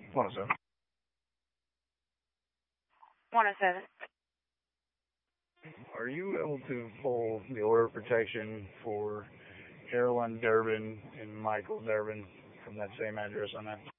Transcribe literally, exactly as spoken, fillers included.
one oh seven. one oh seven. Are you able to pull the order of protection for Carolyn Durbin and Michael Durbin from that same address on that?